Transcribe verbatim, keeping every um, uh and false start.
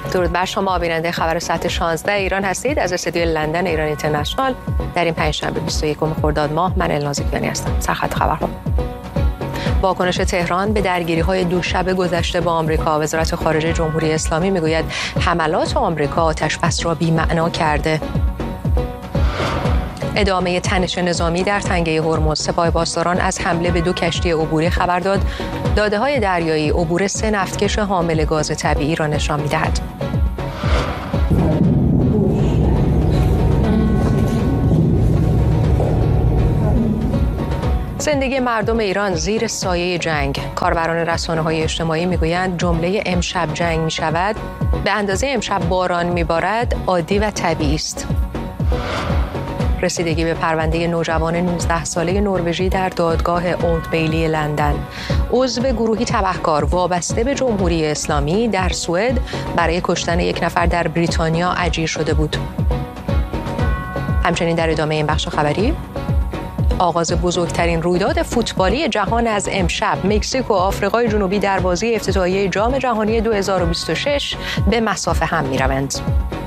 درود بر شما بیننده خبر ساعت شانزده ایران هستید از استودیوی لندن ایران اینترنشنال در این پنجشنبه بیست و یکم خرداد ماه. من الناز کیانی هستم. سرخط خبرها. واکنش تهران به درگیری‌های دو شب گذشته با آمریکا. وزارت خارجه جمهوری اسلامی میگوید حملات آمریکا آتش‌بس را بی‌معنا کرده. ادامه تنش نظامی در تنگه هرمز. سپاه پاسداران از حمله به دو کشتی عبوری خبر داد. داده‌های دریایی عبور سه نفتکش حامل گاز طبیعی را نشان می‌دهد. زندگی مردم ایران زیر سایه جنگ. کاربران رسانه‌های اجتماعی میگویند جمله امشب جنگ می‌شود به اندازه امشب باران میبارد عادی و طبیعی است. رسیدگی به پرونده نوجوان نوزده ساله نروژی در دادگاه اولد بیلی لندن. عضو گروهی تبهکار وابسته به جمهوری اسلامی در سوئد برای کشتن یک نفر در بریتانیا اجیر شده بود. همچنین در ادامه این بخش خبری آغاز بزرگترین رویداد فوتبالی جهان از امشب. مکزیک و آفریقای جنوبی در بازی افتتاحیه جام جهانی دو هزار و بیست و شش به مصاف هم می‌روند.